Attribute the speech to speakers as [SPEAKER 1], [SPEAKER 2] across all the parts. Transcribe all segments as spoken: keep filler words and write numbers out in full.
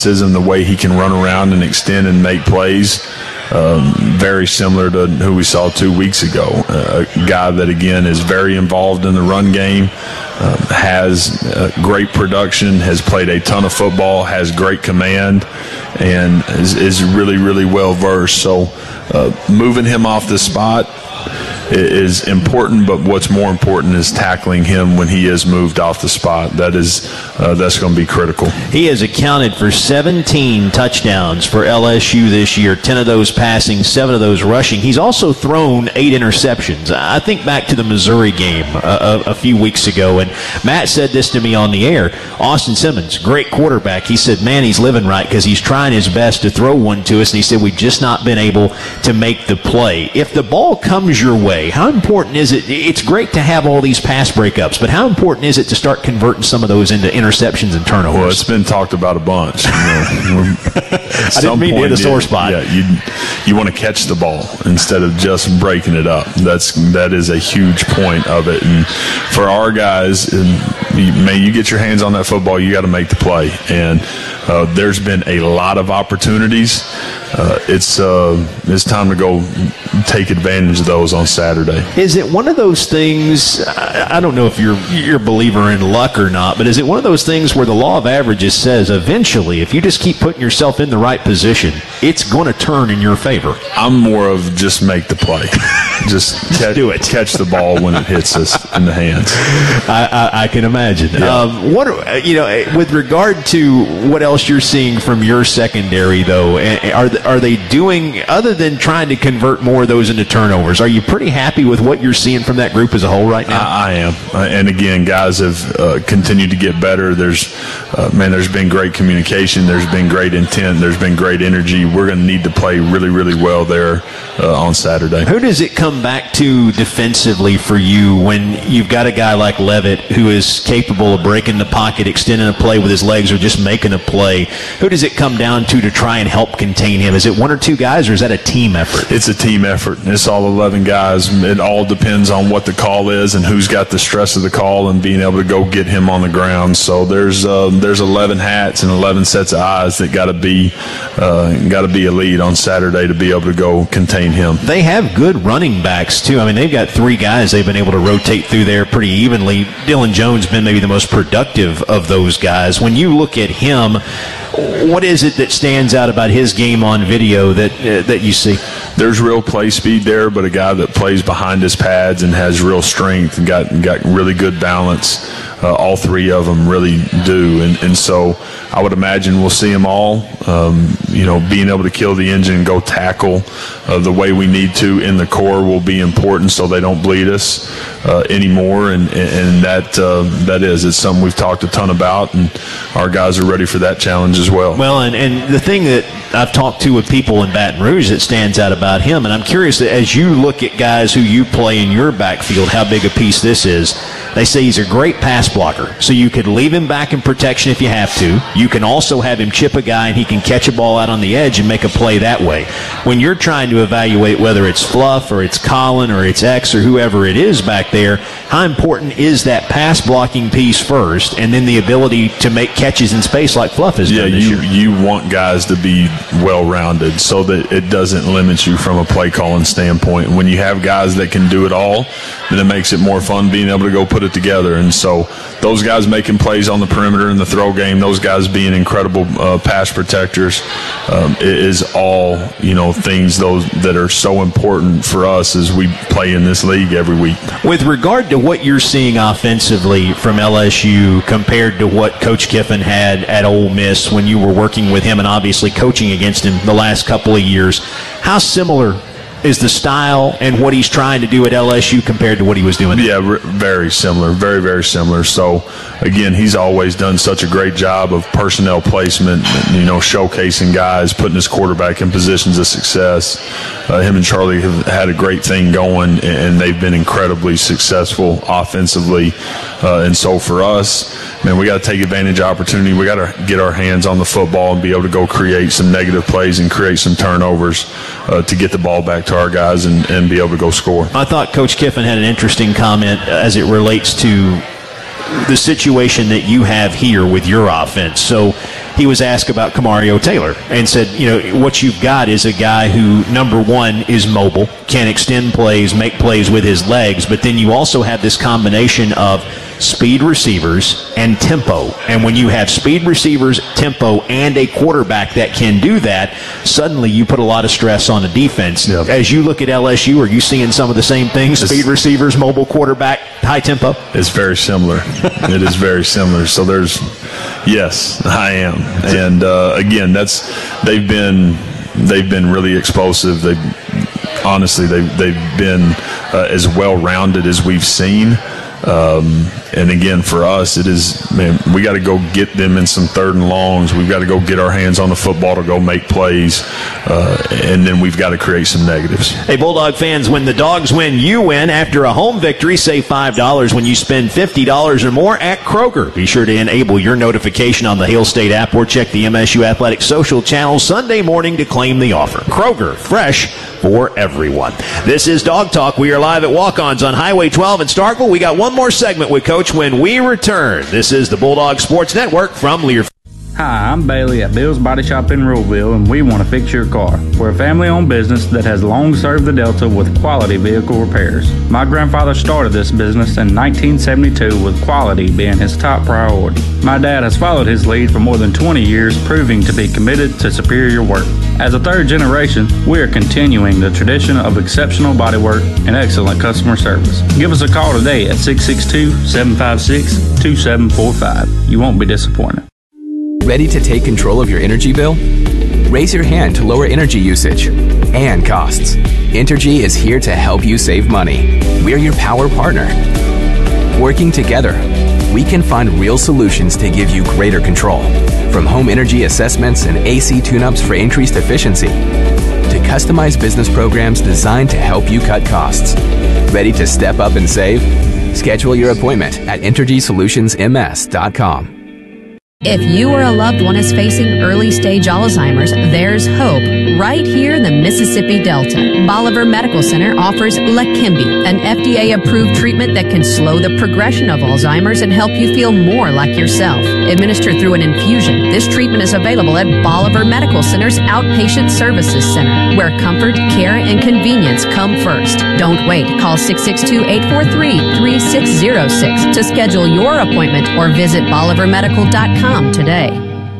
[SPEAKER 1] the way he can run around and extend and make plays, um, very similar to who we saw two weeks ago. Uh, a guy that, again, is very involved in the run game, uh, has uh, great production, has played a ton of football, has great command, and is, is really, really well versed. So uh, moving him off the spot is important, but what's more important is tackling him when he is moved off the spot. That is, uh, that's going to be critical.
[SPEAKER 2] He has accounted for seventeen touchdowns for L S U this year, ten of those passing, seven of those rushing. He's also thrown eight interceptions. I think back to the Missouri game a, a, a few weeks ago, and Matt said this to me on the air. Austin Simmons, great quarterback. He said, man, he's living right because he's trying his best to throw one to us, and he said, we've just not been able to make the play. If the ball comes your way, how important is it? It's great to have all these pass breakups, but how important is it to start converting some of those into interceptions and turnovers?
[SPEAKER 1] Well, it's been talked about a bunch. You know,
[SPEAKER 2] I didn't mean to hit a sore spot.
[SPEAKER 1] Yeah, you you want to catch the ball instead of just breaking it up. That's that is a huge point of it. And for our guys, and you, man, you get your hands on that football, you got to make the play. And uh, there's been a lot of opportunities. Uh, it's uh, it's time to go take advantage of those on Saturday.
[SPEAKER 2] Is it one of those things, I don't know if you're you're a believer in luck or not, but is it one of those things where the law of averages says eventually if you just keep putting yourself in the right position, it's going to turn in your favor?
[SPEAKER 1] I'm more of just make the play. Just catch,
[SPEAKER 2] do it.
[SPEAKER 1] Catch the ball when it hits us in the hands.
[SPEAKER 2] I, I, I can imagine.
[SPEAKER 1] Yeah.
[SPEAKER 2] Um, what are, you know, with regard to what else you're seeing from your secondary, though, are are they doing, other than trying to convert more of those into turnovers, are you pretty happy with what you're seeing from that group as a whole right now?
[SPEAKER 1] I, I am. Uh, and again, guys have uh, continued to get better. There's, uh, man, there's been great communication. There's been great intent. There's been great energy. We're going to need to play really, really well there uh, on Saturday.
[SPEAKER 2] Who does it come back to defensively for you when you've got a guy like Levitt who is capable of breaking the pocket, extending a play with his legs, or just making a play? Who does it come down to to try and help contain him? Is it one or two guys, or is that a team effort?
[SPEAKER 1] It's a team effort. It's all eleven guys. It all depends on what the call is and who's got the stress of the call and being able to go get him on the ground. So there's uh, there's eleven hats and eleven sets of eyes that got to be uh, got to be elite on Saturday to be able to go contain him.
[SPEAKER 2] They have good running backs too. I mean, they've got three guys they've been able to rotate through there pretty evenly. Dylan Jones been maybe the most productive of those guys. When you look at him, what is it that stands out about his game on video that uh, that you see?
[SPEAKER 1] There's real play speed there, but a guy that plays behind his pads and has real strength and got got really good balance. Uh, all three of them really do, and and so I would imagine we'll see them all. Um, you know, being able to kill the engine and go tackle uh, the way we need to in the core will be important, so they don't bleed us uh, anymore. And and that uh, that is it's something we've talked a ton about, and our guys are ready for that challenge as well.
[SPEAKER 2] Well, and and the thing that I've talked to with people in Baton Rouge that stands out about him, and I'm curious that as you look at guys who you play in your backfield, how big a piece this is. They say he's a great pass blocker, so you could leave him back in protection if you have to. You can also have him chip a guy and he can catch a ball out on the edge and make a play that way. When you're trying to evaluate whether it's Fluff or it's Colin or it's X or whoever it is back there, how important is that pass blocking piece first and then the ability to make catches in space like Fluff has
[SPEAKER 1] yeah,
[SPEAKER 2] done this
[SPEAKER 1] you,
[SPEAKER 2] year?
[SPEAKER 1] you want guys to be well-rounded so that it doesn't limit you from a play-calling standpoint. When you have guys that can do it all, then it makes it more fun being able to go put it together. And so those guys making plays on the perimeter in the throw game, those guys being incredible uh, pass protectors, um, it is all, you know, things those that are so important for us as we play in this league every week.
[SPEAKER 2] With regard to what you're seeing offensively from L S U compared to what Coach Kiffin had at Ole Miss when you were working with him and obviously coaching against him the last couple of years, how similar is the style and what he's trying to do at L S U compared to what he was doing?
[SPEAKER 1] Yeah, very similar, very, very similar. So, again, he's always done such a great job of personnel placement, you know, showcasing guys, putting his quarterback in positions of success. Uh, him and Charlie have had a great thing going, and they've been incredibly successful offensively. Uh, and so for us, man, we got to take advantage of opportunity. We got to get our hands on the football and be able to go create some negative plays and create some turnovers uh, to get the ball back to our guys and, and be able to go score.
[SPEAKER 2] I thought Coach Kiffin had an interesting comment as it relates to the situation that you have here with your offense. So he was asked about Kamario Taylor and said, you know, what you've got is a guy who, number one, is mobile, can extend plays, make plays with his legs, but then you also have this combination of speed receivers and tempo. And when you have speed receivers, tempo, and a quarterback that can do that, suddenly you put a lot of stress on the defense. Yep. As you look at L S U, are you seeing some of the same things? Speed receivers, mobile quarterback, high tempo?
[SPEAKER 1] It's very similar. It is very similar. So there's, yes, I am. And uh, again, that's they've been they've been really explosive. They honestly they they've been uh, as well rounded as we've seen. Um, and again, for us, it is, man, we got to go get them in some third and longs. We've got to go get our hands on the football to go make plays. Uh, and then we've got to create some negatives.
[SPEAKER 2] Hey, Bulldog fans, when the Dogs win, you win. After a home victory, save five dollars when you spend fifty dollars or more at Kroger. Be sure to enable your notification on the Hail State app or check the M S U Athletics social channels Sunday morning to claim the offer. Kroger, fresh for everyone. This is Dog Talk. We are live at Walk-Ons on Highway twelve in Starkville. We got one more segment with Coach when we return. This is the Bulldog Sports Network from Lear.
[SPEAKER 3] Hi, I'm Bailey at Bill's Body Shop in Ruleville, and we want to fix your car. We're a family-owned business that has long served the Delta with quality vehicle repairs. My grandfather started this business in nineteen seventy-two with quality being his top priority. My dad has followed his lead for more than twenty years, proving to be committed to superior work. As a third generation, we are continuing the tradition of exceptional bodywork and excellent customer service. Give us a call today at six six two, seven five six, two seven four five. You won't be disappointed.
[SPEAKER 4] Ready to take control of your energy bill? Raise your hand to lower energy usage and costs. Entergy is here to help you save money. We're your power partner. Working together, we can find real solutions to give you greater control. From home energy assessments and A C tune-ups for increased efficiency, to customized business programs designed to help you cut costs. Ready to step up and save? Schedule your appointment at entergy solutions m s dot com.
[SPEAKER 5] If you or a loved one is facing early-stage Alzheimer's, there's hope right here in the Mississippi Delta. Bolivar Medical Center offers Leqembi, an F D A-approved treatment that can slow the progression of Alzheimer's and help you feel more like yourself. Administered through an infusion, this treatment is available at Bolivar Medical Center's Outpatient Services Center, where comfort, care, and convenience come first. Don't wait. Call six six two, eight four three, three six zero six to schedule your appointment or visit bolivar medical dot com today.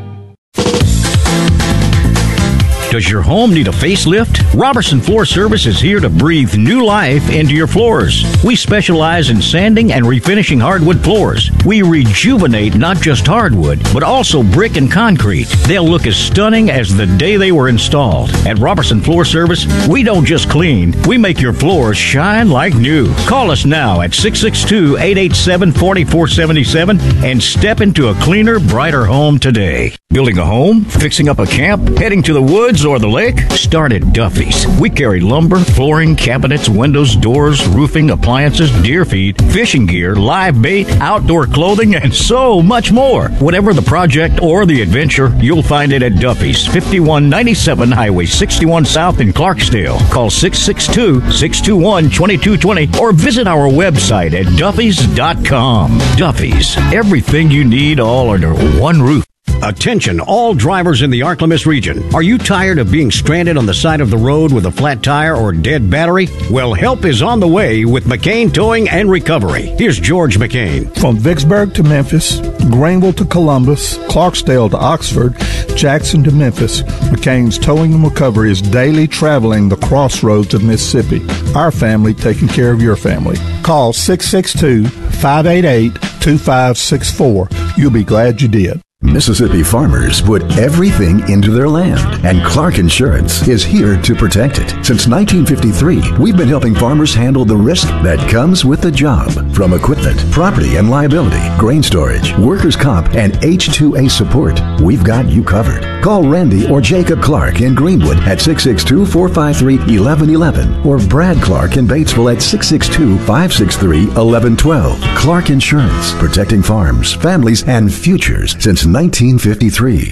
[SPEAKER 6] Does your home need a facelift? Robertson Floor Service is here to breathe new life into your floors. We specialize in sanding and refinishing hardwood floors. We rejuvenate not just hardwood, but also brick and concrete. They'll look as stunning as the day they were installed. At Robertson Floor Service, we don't just clean, we make your floors shine like new. Call us now at six six two, eight eight seven, four four seven seven and step into a cleaner, brighter home today. Building a home? Fixing up a camp? Heading to the woods or the lake? Start at Duffy's. We carry lumber, flooring, cabinets, windows, doors, roofing, appliances, deer feed, fishing gear, live bait, outdoor clothing, and so much more. Whatever the project or the adventure, you'll find it at Duffy's, fifty-one ninety-seven Highway sixty-one South in Clarksdale. Call six six two, six two one, two two two zero or visit our website at duffys dot com. Duffy's, everything you need all under one roof. Attention, all drivers in the Arklamis region. Are you tired of being stranded on the side of the road with a flat tire or dead battery? Well, help is on the way with McCain Towing and Recovery. Here's George McCain.
[SPEAKER 7] From Vicksburg to Memphis, Greenville to Columbus, Clarksdale to Oxford, Jackson to Memphis, McCain's Towing and Recovery is daily traveling the crossroads of Mississippi. Our family taking care of your family. Call six six two, five eight eight, two five six four. You'll be glad you did.
[SPEAKER 8] Mississippi farmers put everything into their land, and Clark Insurance is here to protect it. Since nineteen fifty-three, we've been helping farmers handle the risk that comes with the job. From equipment, property and liability, grain storage, workers' comp, and H two A support, we've got you covered. Call Randy or Jacob Clark in Greenwood at six six two, four five three, one one one one or Brad Clark in Batesville at six six two, five six three, one one one two. Clark Insurance, protecting farms, families, and futures since nineteen fifty-three.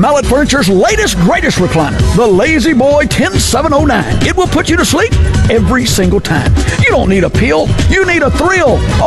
[SPEAKER 9] Mallet Furniture's latest, greatest recliner, the Lazy Boy ten seven oh nine. It will put you to sleep every single time. You don't need a pill. You need a thrill.